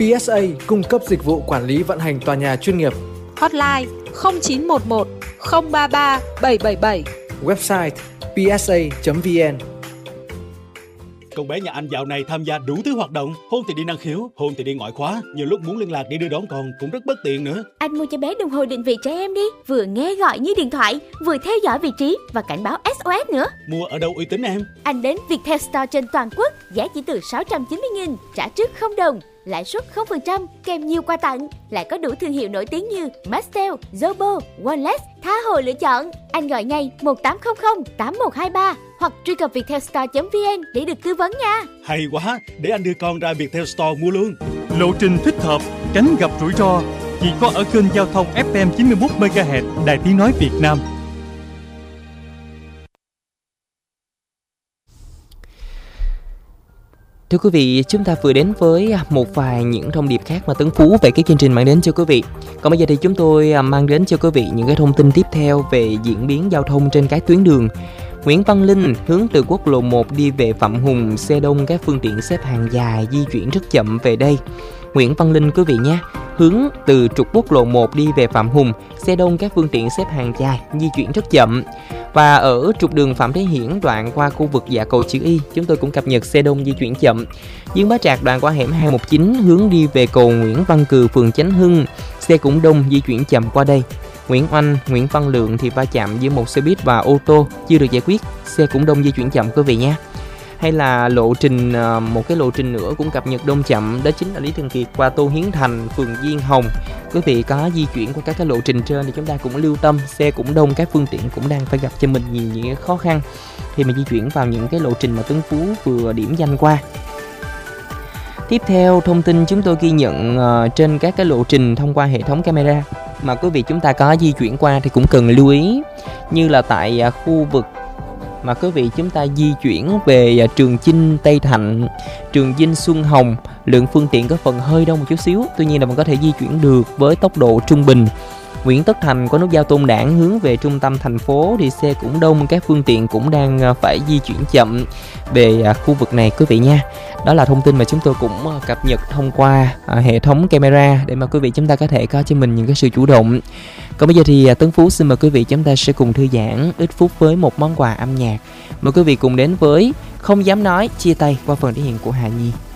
PSA cung cấp dịch vụ quản lý vận hành tòa nhà chuyên nghiệp. Hotline 0911 033 777. Website psa.vn. Con bé nhà anh dạo này tham gia đủ thứ hoạt động, hôn thì đi năng khiếu, hôn thì đi ngoại khóa, nhiều lúc muốn liên lạc đi đưa đón con cũng rất bất tiện nữa. Anh mua cho bé đồng hồ định vị trẻ em đi, vừa nghe gọi như điện thoại, vừa theo dõi vị trí và cảnh báo SOS nữa. Mua ở đâu uy tín em? Anh đến Viettel Store trên toàn quốc, giá chỉ từ 690.000, trả trước 0 đồng, lãi suất 0%, kèm nhiều quà tặng, lại có đủ thương hiệu nổi tiếng như Mastel, Zobo, Oneless, tha hồ lựa chọn. Anh gọi ngay 1800 8123 hoặc truy cập viettelstore.vn để được tư vấn nha. Hay quá, để anh đưa con ra Viettel Store mua luôn. Lộ trình thích hợp, tránh gặp rủi ro, chỉ có ở kênh giao thông FM 91 MHz Đài Tiếng nói Việt Nam. Thưa quý vị, chúng ta vừa đến với một vài những thông điệp khác mà Tấn Phú về cái chương trình mang đến cho quý vị. Còn bây giờ thì chúng tôi mang đến cho quý vị những cái thông tin tiếp theo về diễn biến giao thông trên các tuyến đường. Nguyễn Văn Linh hướng từ quốc lộ 1 đi về Phạm Hùng, xe đông các phương tiện xếp hàng dài di chuyển rất chậm về đây. Nguyễn Văn Linh quý vị nhé, hướng từ trục quốc lộ 1 đi về Phạm Hùng, xe đông các phương tiện xếp hàng dài di chuyển rất chậm. Và ở trục đường Phạm Thế Hiển đoạn qua khu vực dạ cầu chữ Y, chúng tôi cũng cập nhật xe đông di chuyển chậm. Dương Bá Trạc đoạn qua hẻm 219 hướng đi về cầu Nguyễn Văn Cừ, phường Chánh Hưng, xe cũng đông di chuyển chậm qua đây. Nguyễn Oanh, Nguyễn Văn Lượng thì va chạm giữa một xe buýt và ô tô chưa được giải quyết, xe cũng đông di chuyển chậm quý vị nhé. Hay là lộ trình, một cái lộ trình nữa cũng cập nhật đông chậm, đó chính là Lý Thường Kiệt qua Tô Hiến Thành, phường Diên Hồng. Quý vị có di chuyển qua các cái lộ trình trên thì chúng ta cũng lưu tâm, xe cũng đông, các phương tiện cũng đang phải gặp cho mình nhiều những khó khăn khi mà di chuyển vào những cái lộ trình mà Tấn Phú vừa điểm danh qua. Tiếp theo, thông tin chúng tôi ghi nhận trên các cái lộ trình thông qua hệ thống camera mà quý vị chúng ta có di chuyển qua thì cũng cần lưu ý, như là tại khu vực mà quý vị chúng ta di chuyển về Trường Chinh, Tây Thạnh, Trường Chinh, Xuân Hồng, lượng phương tiện có phần hơi đông một chút xíu, tuy nhiên là mình có thể di chuyển được với tốc độ trung bình. Nguyễn Tất Thành có nút giao Tôn Đản hướng về trung tâm thành phố thì xe cũng đông, các phương tiện cũng đang phải di chuyển chậm về khu vực này quý vị nha. Đó là thông tin mà chúng tôi cũng cập nhật thông qua hệ thống camera để mà quý vị chúng ta có thể có cho mình những cái sự chủ động. Còn bây giờ thì Tấn Phú xin mời quý vị chúng ta sẽ cùng thư giãn ít phút với một món quà âm nhạc. Mời quý vị cùng đến với Không Dám Nói, chia tay qua phần thể hiện của Hà Nhi.